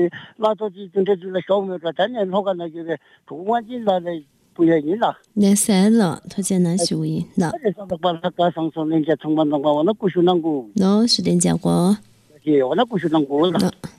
你拉到这政治的小妹个，咱年后个那就是中国进来的不愿意了。 那三了，他讲那是为那。 这上头把那个上说人家充满的话，我那不许能够。 喏，是点讲过。 对，我那不许能够了。